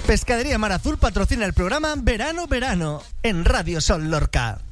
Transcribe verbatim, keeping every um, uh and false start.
Pescadería Mar Azul patrocina el programa Verano Verano en Radio Sol Lorca.